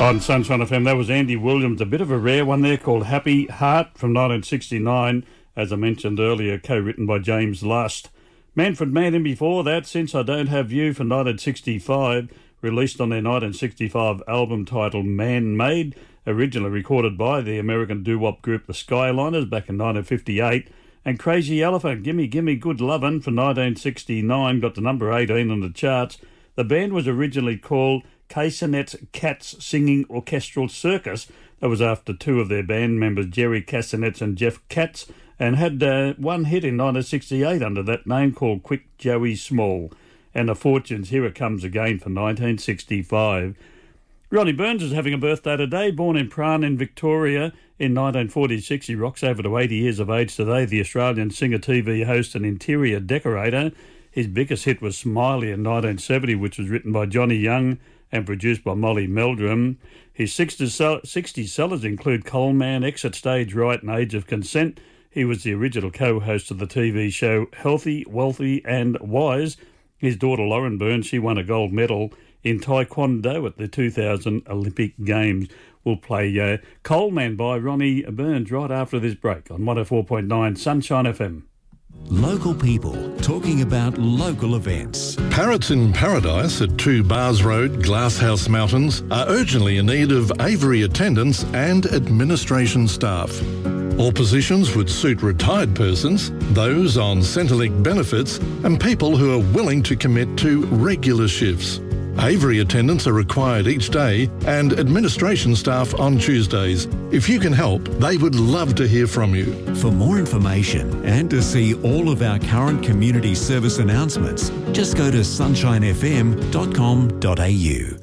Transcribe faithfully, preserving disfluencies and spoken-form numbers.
On Sunshine F M, that was Andy Williams, a bit of a rare one there called Happy Heart from nineteen sixty-nine, as I mentioned earlier, co-written by James Lust. Manfred Mann in before that, Since I Don't Have You from nineteen sixty-five, released on their nineteen sixty-five album titled Man Made, originally recorded by the American doo-wop group The Skyliners back in nineteen fifty-eight, and Crazy Elephant, Gimme Gimme Good Lovin' from nineteen sixty-nine, got to number eighteen on the charts. The band was originally called Cassonette's Cats Singing Orchestral Circus. That was after two of their band members, Jerry Cassonette and Jeff Katz, and had uh, one hit in nineteen sixty-eight under that name called Quick Joey Small. And the Fortunes, Here It Comes Again for nineteen sixty-five. Ronnie Burns is having a birthday today, born in Prahran in Victoria in nineteen forty-six. He rocks over to eighty years of age today, the Australian singer, T V host and interior decorator. His biggest hit was Smiley in nineteen seventy, which was written by Johnny Young and produced by Molly Meldrum. His sixty sellers include Coalman, Exit Stage Right and Age of Consent. He was the original co-host of the T V show Healthy, Wealthy and Wise. His daughter Lauren Burns, she won a gold medal in Taekwondo at the two thousand Olympic Games. We'll play uh, Coalman by Ronnie Burns right after this break on one oh four point nine Sunshine F M. Local people talking about local events. Parrots in Paradise at two Bars Road, Glasshouse Mountains are urgently in need of aviary attendants and administration staff. All positions would suit retired persons, those on Centrelink benefits, and people who are willing to commit to regular shifts. Aviary attendants are required each day and administration staff on Tuesdays. If you can help, they would love to hear from you. For more information and to see all of our current community service announcements, just go to sunshine f m dot com dot a u.